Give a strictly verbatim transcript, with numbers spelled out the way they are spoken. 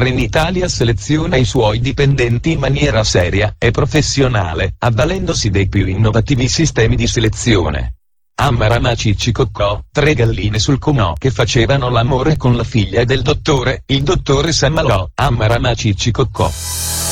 Trenitalia seleziona i suoi dipendenti in maniera seria e professionale, avvalendosi dei più innovativi sistemi di selezione. Amarama Ciccicoccò, tre galline sul comò che facevano l'amore con la figlia del dottore, il dottore Sammalò, Amarama Ciccicoccò.